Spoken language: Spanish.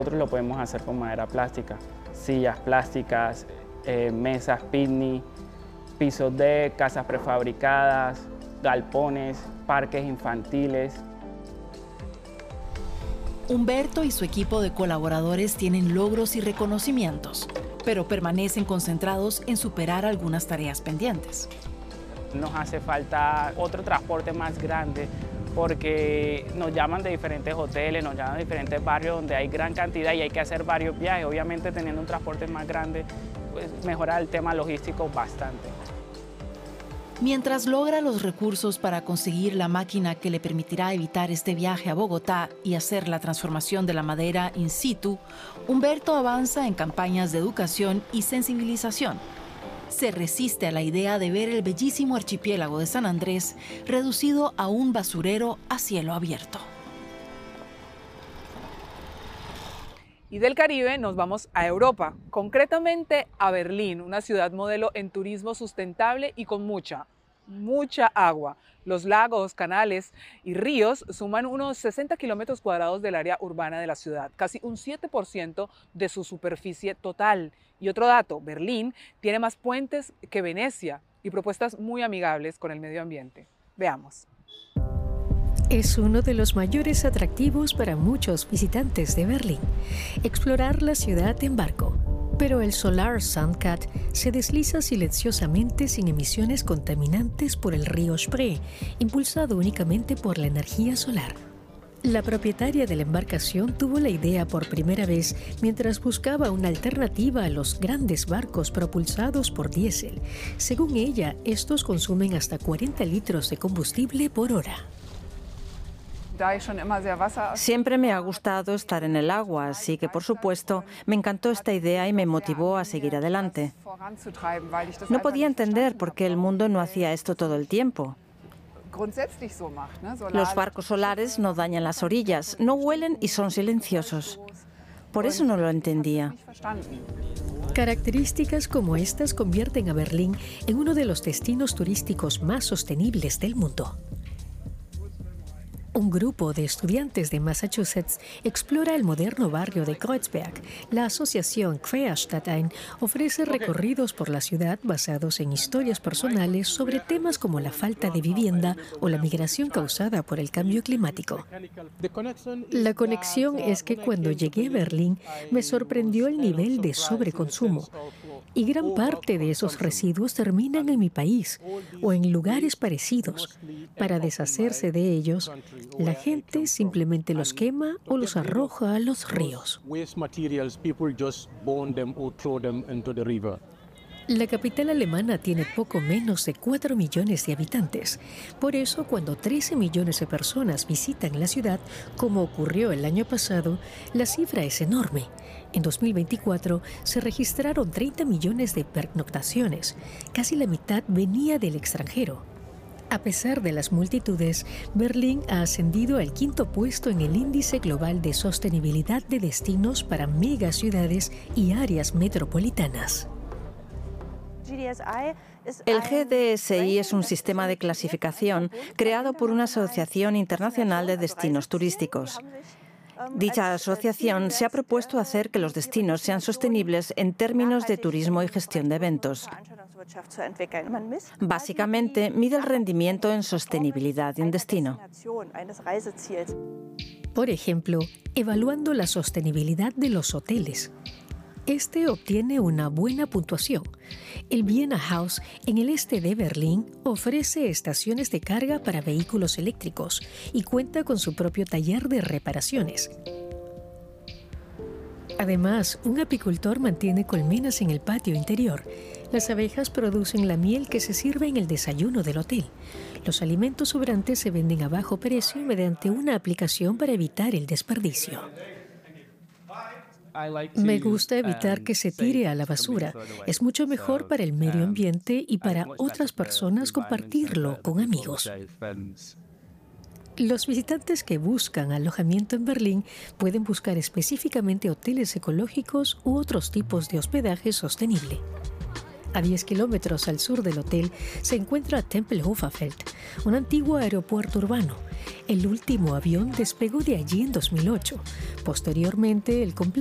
Nosotros lo podemos hacer con madera plástica, sillas plásticas, mesas picnic, pisos de casas prefabricadas, galpones, parques infantiles. Humberto y su equipo de colaboradores tienen logros y reconocimientos, pero permanecen concentrados en superar algunas tareas pendientes. Nos hace falta otro transporte más grande porque nos llaman de diferentes hoteles, nos llaman de diferentes barrios donde hay gran cantidad y hay que hacer varios viajes. Obviamente teniendo un transporte más grande, pues mejora el tema logístico bastante. Mientras logra los recursos para conseguir la máquina que le permitirá evitar este viaje a Bogotá y hacer la transformación de la madera in situ, Humberto avanza en campañas de educación y sensibilización. Se resiste a la idea de ver el bellísimo archipiélago de San Andrés reducido a un basurero a cielo abierto. Y del Caribe nos vamos a Europa, concretamente a Berlín, una ciudad modelo en turismo sustentable y con mucha agua. Los lagos, canales y ríos suman unos 60 kilómetros cuadrados del área urbana de la ciudad, casi un 7% de su superficie total. Y otro dato, Berlín tiene más puentes que Venecia y propuestas muy amigables con el medio ambiente. Veamos. Es uno de los mayores atractivos para muchos visitantes de Berlín, explorar la ciudad en barco. Pero el Solar Sandcat se desliza silenciosamente sin emisiones contaminantes por el río Spree, impulsado únicamente por la energía solar. La propietaria de la embarcación tuvo la idea por primera vez mientras buscaba una alternativa a los grandes barcos propulsados por diésel. Según ella, estos consumen hasta 40 litros de combustible por hora. Siempre me ha gustado estar en el agua, así que por supuesto me encantó esta idea y me motivó a seguir adelante. No podía entender por qué el mundo no hacía esto todo el tiempo. Los barcos solares no dañan las orillas, no huelen y son silenciosos. Por eso no lo entendía. Características como estas convierten a Berlín en uno de los destinos turísticos más sostenibles del mundo. Un grupo de estudiantes de Massachusetts explora el moderno barrio de Kreuzberg. La asociación Querstadtein ofrece recorridos por la ciudad basados en historias personales sobre temas como la falta de vivienda o la migración causada por el cambio climático. La conexión es que cuando llegué a Berlín me sorprendió el nivel de sobreconsumo. Y gran parte de esos residuos terminan en mi país o en lugares parecidos. Para deshacerse de ellos, la gente simplemente los quema o los arroja a los ríos. La capital alemana tiene poco menos de 4 millones de habitantes. Por eso, cuando 13 millones de personas visitan la ciudad, como ocurrió el año pasado, la cifra es enorme. En 2024 se registraron 30 millones de pernoctaciones. Casi la mitad venía del extranjero. A pesar de las multitudes, Berlín ha ascendido al 5º puesto en el Índice Global de Sostenibilidad de Destinos para Megaciudades y Áreas Metropolitanas. El GDSI es un sistema de clasificación creado por una asociación internacional de destinos turísticos. Dicha asociación se ha propuesto hacer que los destinos sean sostenibles en términos de turismo y gestión de eventos. Básicamente, mide el rendimiento en sostenibilidad de un destino. Por ejemplo, evaluando la sostenibilidad de los hoteles. Este obtiene una buena puntuación. El Vienna House, en el este de Berlín, ofrece estaciones de carga para vehículos eléctricos y cuenta con su propio taller de reparaciones. Además, un apicultor mantiene colmenas en el patio interior. Las abejas producen la miel que se sirve en el desayuno del hotel. Los alimentos sobrantes se venden a bajo precio mediante una aplicación para evitar el desperdicio. Me gusta evitar que se tire a la basura. Es mucho mejor para el medio ambiente y para otras personas compartirlo con amigos. Los visitantes que buscan alojamiento en Berlín pueden buscar específicamente hoteles ecológicos u otros tipos de hospedaje sostenible. A 10 kilómetros al sur del hotel se encuentra Tempelhofer Feld, un antiguo aeropuerto urbano. El último avión despegó de allí en 2008. Posteriormente, el complejo